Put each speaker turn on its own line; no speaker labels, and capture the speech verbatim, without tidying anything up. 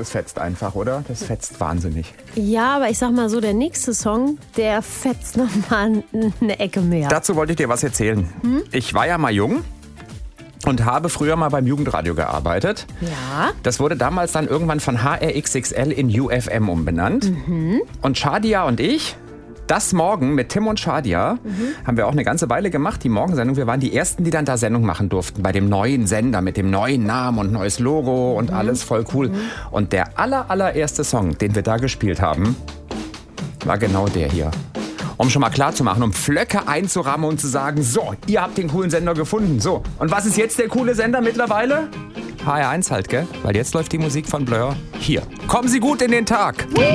das fetzt einfach, oder? Das fetzt wahnsinnig.
Ja, aber ich sag mal so, der nächste Song, der fetzt nochmal eine Ecke mehr.
Dazu wollte ich dir was erzählen. Hm? Ich war ja mal jung und habe früher mal beim Jugendradio gearbeitet.
Ja.
Das wurde damals dann irgendwann von H R X X L in U F M umbenannt. Mhm. Und Shadia und ich, das Morgen mit Tim und Shadia, mhm. haben wir auch eine ganze Weile gemacht, die Morgensendung. Wir waren die Ersten, die dann da Sendung machen durften, bei dem neuen Sender mit dem neuen Namen und neues Logo und mhm. alles voll cool. Mhm. Und der aller, allererste Song, den wir da gespielt haben, war genau der hier. Um schon mal klar zu machen, um Flöcke einzurahmen und zu sagen, so, ihr habt den coolen Sender gefunden. So, und was ist jetzt der coole Sender mittlerweile? H R eins halt, gell? Weil jetzt läuft die Musik von Blur hier. Kommen Sie gut in den Tag.